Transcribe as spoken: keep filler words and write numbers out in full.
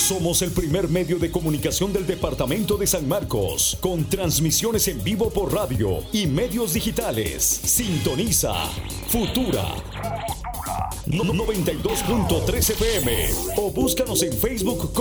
Somos el primer medio de comunicación del departamento de San Marcos, con transmisiones en vivo por radio y medios digitales. Sintoniza Futura noventa y dos punto tres F M o búscanos en Facebook como